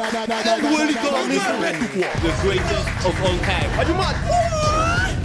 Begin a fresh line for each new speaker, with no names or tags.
The greatest of all time.
Are you mad?